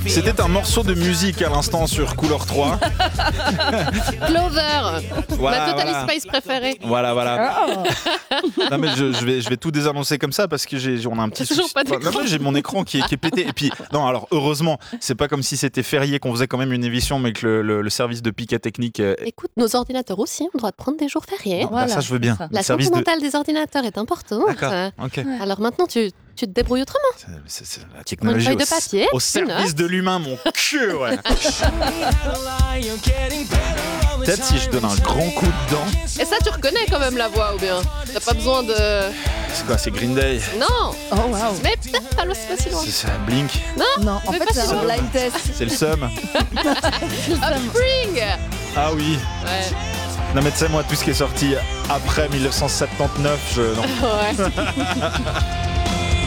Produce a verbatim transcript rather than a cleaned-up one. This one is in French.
C'était un morceau de musique à l'instant sur Couleur trois. Clover, Voilà, ma Totally voilà. Spice préférée. Voilà, voilà. Oh. Non mais je, je vais, je vais tout désannoncer comme ça parce que j'ai, on a un petit T'as toujours souci. pas d'écran. Non, mais j'ai mon écran qui est, qui est pété. Et puis, non, alors heureusement, c'est pas comme si c'était férié qu'on faisait quand même une émission, mais que le, le, le service de Piquet Technique. euh, Écoute, nos ordinateurs aussi ont le droit de prendre des jours fériés. non, bah, Voilà, ça, je veux c'est bien. ça. Le La service santé de. mentale des ordinateurs est importante. D'accord. Euh, Ok. Alors maintenant, tu, tu te débrouilles autrement. C'est, c'est- c'est la Prends une technologie feuille au, de papier, au tu service notes. de l'humain, mon cul, ouais. Peut-être si je donne un grand coup de dent. Et ça, tu reconnais quand même la voix, ou bien t'as pas besoin de... C'est quoi, c'est Green Day? Non, Oh waouh. mais peut-être pas, c'est pas si loin. C'est, c'est Blink? Non, en Mais fait, pas c'est si un loin. blind test. C'est le Sum? Spring. Ah oui. Ouais, Non mais tu sais, moi, tout ce qui est sorti après mille neuf cent soixante-dix-neuf, je... non. ouais.